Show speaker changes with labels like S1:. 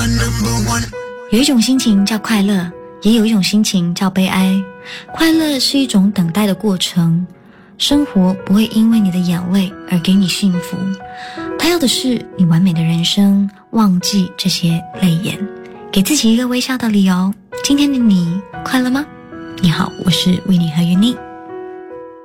S1: 有一种心情叫快乐，也有一种心情叫悲哀。快乐是一种等待的过程，生活不会因为你的眼泪而给你幸福，它要的是你完美的人生，忘记这些泪眼，给自己一个微笑的理由。今天的你快乐吗？你好，我是维尼和云妮。